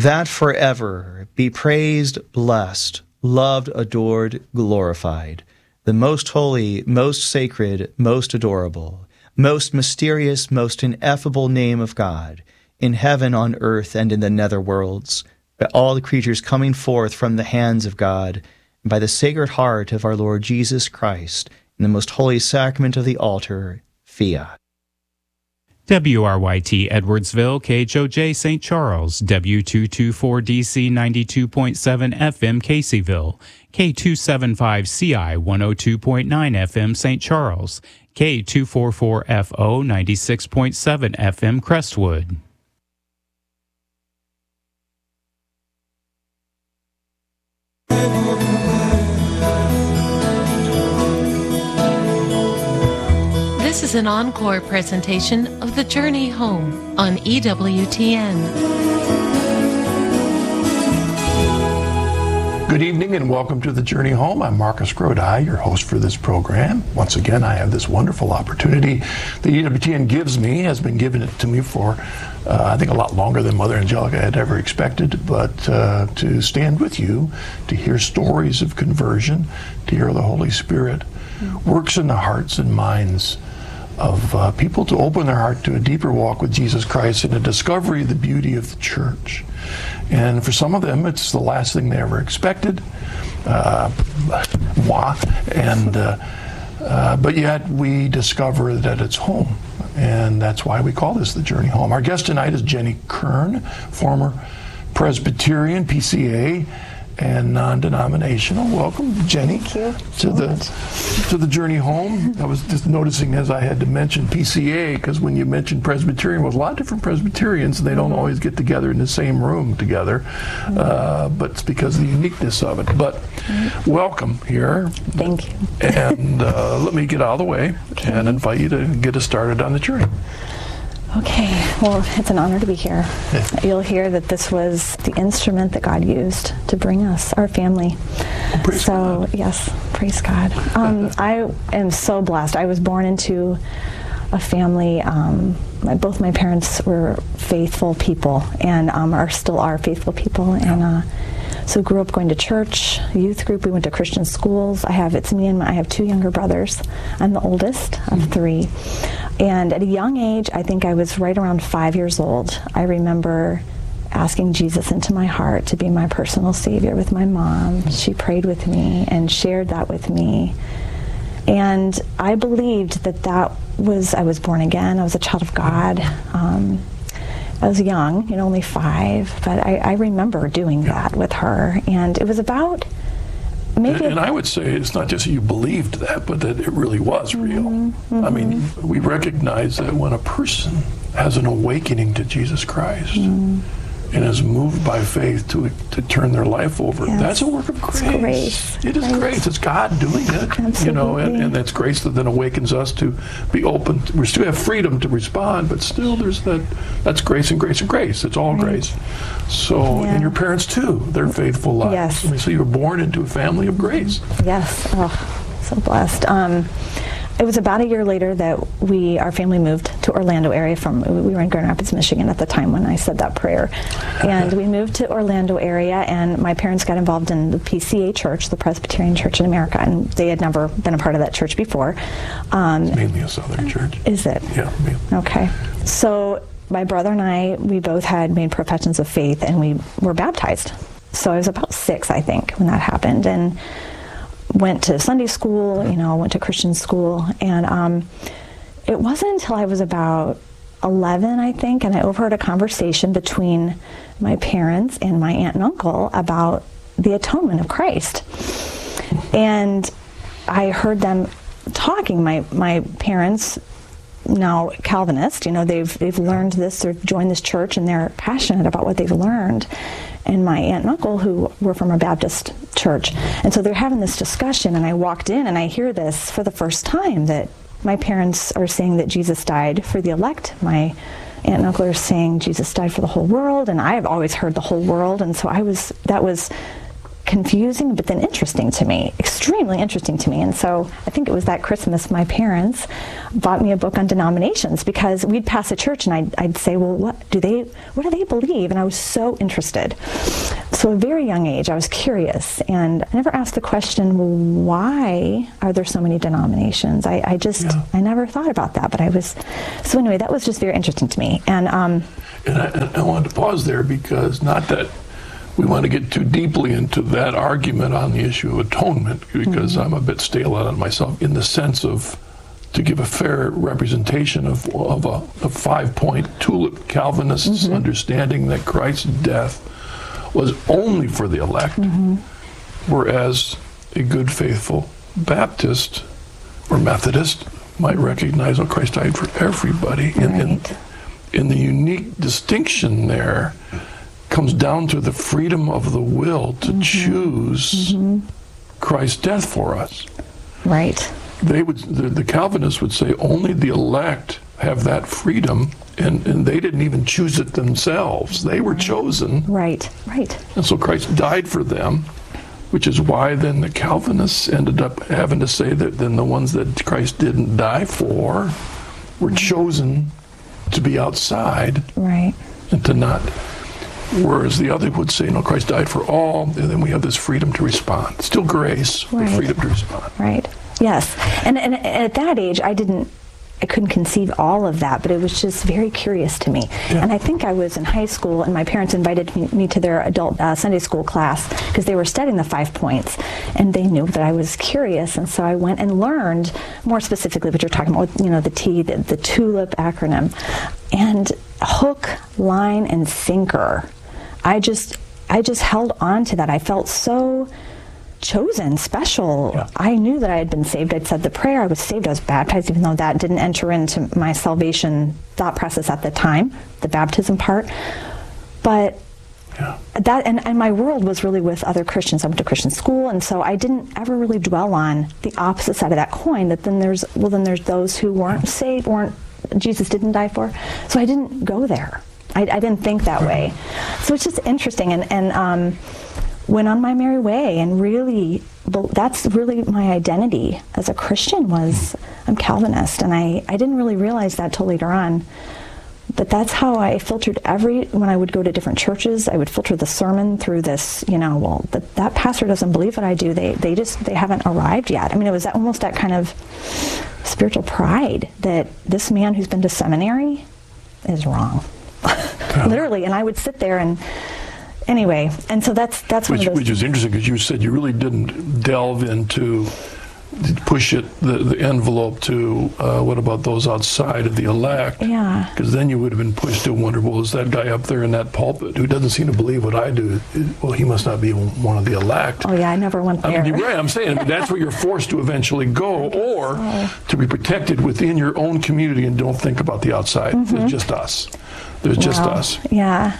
that forever be praised, blessed, loved, adored, glorified, the most holy, most sacred, most adorable, most mysterious, most ineffable name of God, in heaven, on earth, and in the nether worlds, by all the creatures coming forth from the hands of God, and by the Sacred Heart of our Lord Jesus Christ, in the most holy sacrament of the altar, Fiat. WRYT Edwardsville, KHOJ St. Charles, W224DC 92.7 FM Caseyville, K275CI 102.9 FM St. Charles, K244FO 96.7 FM Crestwood. This is an encore presentation of The Journey Home on EWTN. Good evening and welcome to The Journey Home. I'm Marcus Grodi, your host for this program. Once again, I have this wonderful opportunity that EWTN gives me, has been given it to me for, I think, a lot longer than Mother Angelica had ever expected, but to stand with you, to hear stories of conversion, to hear the Holy Spirit works in the hearts and minds of people, to open their heart to a deeper walk with Jesus Christ and a discovery of the beauty of the church. And for some of them, it's the last thing they ever expected. But yet we discover that it's home. And that's why we call this The Journey Home. Our guest tonight is Jenny Kern, former Presbyterian, PCA, and non-denominational. Welcome, Jenny, to the Journey Home. I was just noticing as I had to mention PCA, because when you mention Presbyterian, well, a lot of different Presbyterians, and they don't always get together in the same room together, but it's because of the uniqueness of it. But welcome here. Thank you. And let me get out of the way and invite you to get us started on the journey. Okay, well, it's an honor to be here. You'll hear that this was the instrument that God used to bring us, our family. Praise God. Yes, praise God. I am so blessed. I was born into a family, both my parents were faithful people and still are faithful people. And so grew up going to church, youth group. We went to Christian schools. It's me and I have two younger brothers. I'm the oldest of three. And at a young age, I think I was right around 5 years old, I remember asking Jesus into my heart to be my personal Savior with my mom. She prayed with me and shared that with me. And I believed that I was born again. I was a child of God. I was young, only 5, but I remember doing that with her. And it was about and I would say it's not just that you believed that, but that it really was real. I mean, we recognize that when a person has an awakening to Jesus Christ and is moved by faith to turn their life over, that's a work of grace. It is grace. It's God doing it. Absolutely. And that's grace that then awakens us to be open. We still have freedom to respond, but still there's that's grace and grace and grace. It's all grace. So, and your parents too, they're faithful lives. Yes. I mean, so you were born into a family of grace. Yes. Oh, so blessed. It was about a year later that our family moved to Orlando area we were in Grand Rapids, Michigan at the time when I said that prayer. And we moved to Orlando area, and my parents got involved in the PCA church, the Presbyterian Church in America, and they had never been a part of that church before. It's mainly a Southern church. Is it? Yeah. Okay. So my brother and I, we both had made professions of faith, and we were baptized. So I was about 6, I think, when that happened, and went to Sunday school, went to Christian school, and it wasn't until I was about 11, I think, and I overheard a conversation between my parents and my aunt and uncle about the atonement of Christ. And I heard them talking, my parents, now Calvinist, they've learned this, they've joined this church, and they're passionate about what they've learned. And my aunt and uncle, who were from a Baptist church. And so they're having this discussion, and I walked in and I hear this for the first time, that my parents are saying that Jesus died for the elect. My aunt and uncle are saying Jesus died for the whole world, and I've always heard the whole world. And so that was confusing, but then interesting to me, extremely interesting to me. And so I think it was that Christmas my parents bought me a book on denominations, because we'd pass a church and I'd say, well, what do they believe? And I was so interested. So at a very young age, I was curious, and I never asked the question, well, why are there so many denominations? I never thought about that, but so anyway, that was just very interesting to me. And I wanted to pause there, because not that we want to get too deeply into that argument on the issue of atonement, because I'm a bit stale on it myself, in the sense of, to give a fair representation of a 5-point tulip Calvinist's understanding that Christ's death was only for the elect, whereas a good, faithful Baptist or Methodist might recognize, oh, Christ died for everybody. Right. And the unique distinction there comes down to the freedom of the will to choose Christ's death for us. right. The Calvinists would say only the elect have that freedom, and they didn't even choose it themselves. They were chosen. Right. And so Christ died for them, which is why then the Calvinists ended up having to say that then the ones that Christ didn't die for were chosen to be outside, Right. and to not. Whereas the other would say, no, Christ died for all, and then we have this freedom to respond. Still grace, but Right. freedom to respond. Right. Yes. And at that age, I couldn't conceive all of that, but it was just very curious to me. Yeah. And I think I was in high school, and my parents invited me to their adult Sunday school class, because they were studying the 5 points, and they knew that I was curious, and so I went and learned more specifically what you're talking about, the T, the TULIP acronym, and hook, line, and sinker. I just held on to that. I felt so chosen, special. Yeah. I knew that I had been saved. I'd said the prayer. I was saved. I was baptized, even though that didn't enter into my salvation thought process at the time, the baptism part. But that, and my world was really with other Christians. I went to Christian school, and so I didn't ever really dwell on the opposite side of that coin, that then there's those who weren't saved, Jesus didn't die for. So I didn't go there. I didn't think that way. So it's just interesting, and went on my merry way, and really, that's really my identity as a Christian was, I'm Calvinist, and I didn't really realize that till later on. But that's how I filtered when I would go to different churches, I would filter the sermon through this, that pastor doesn't believe what I do. They haven't arrived yet. I mean, it was almost that kind of spiritual pride that this man who's been to seminary is wrong. Literally. And I would sit there and, anyway, and so that's one of those. Which is interesting, because you said you really didn't delve into, push the envelope to what about those outside of the elect? Yeah. Because then you would have been pushed to wonder, well, is that guy up there in that pulpit who doesn't seem to believe what I do? Well, he must not be one of the elect. Oh yeah, I never went there. I mean, you're right. I'm saying that's where you're forced to eventually go, or to be protected within your own community and don't think about the outside. There's just us. There's just us. Yeah.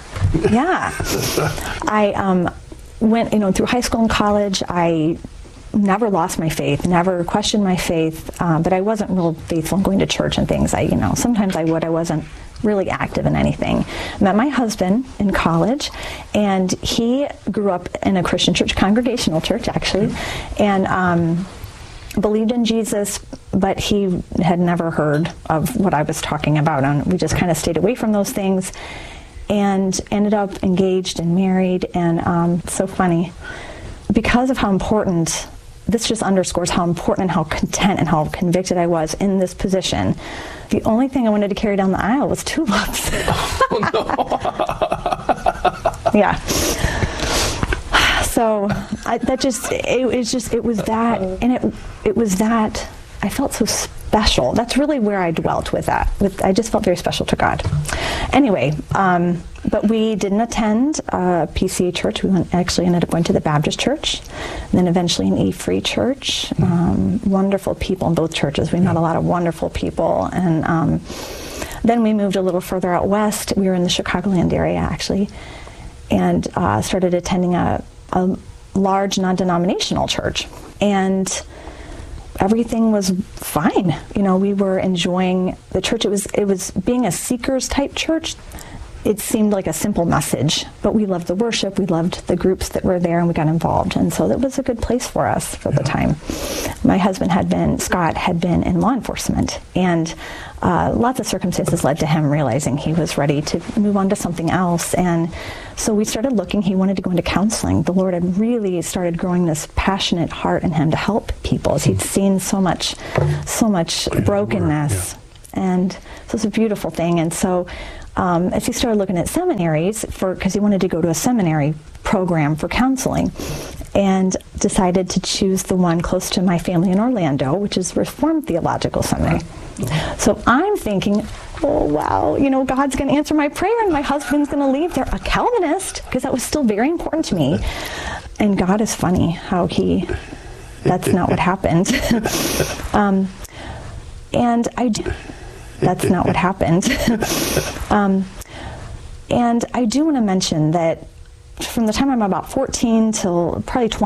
I went, through high school and college. I never lost my faith, never questioned my faith, but I wasn't real faithful in going to church and things. Sometimes I would. I wasn't really active in anything. Met my husband in college, and he grew up in a Christian church, Congregational church actually, and believed in Jesus, but he had never heard of what I was talking about, and we just kind of stayed away from those things, and ended up engaged and married. And so funny, because of how important, this just underscores how important and how content and how convicted I was in this position. The only thing I wanted to carry down the aisle was tulips. Oh, no. Yeah. So it was that, and it was that I felt so special. That's really where I dwelt with that. I just felt very special to God. Anyway, but we didn't attend PCA church. We actually ended up going to the Baptist church, and then eventually an E-Free church. Wonderful people in both churches. We met a lot of wonderful people, and then we moved a little further out west. We were in the Chicagoland area actually, and started attending a large non-denominational church, and everything was fine. We were enjoying the church. It was being a seekers type church. it seemed like a simple message, but we loved the worship, we loved the groups that were there, and we got involved. And so that was a good place for us for the time. My husband Scott had been in law enforcement, and lots of circumstances led to him realizing he was ready to move on to something else. And so we started looking. He wanted to go into counseling. The Lord had really started growing this passionate heart in him to help people, as he'd seen so much brokenness. And so it's a beautiful thing. And so as he started looking at seminaries, because he wanted to go to a seminary program for counseling, and decided to choose the one close to my family in Orlando, which is Reformed Theological Seminary. So I'm thinking, oh, wow, God's going to answer my prayer, and my husband's going to leave there a Calvinist, because that was still very important to me. And God is funny how that's not what happened. That's not what happened. And I do want to mention that from the time I'm about 14 till probably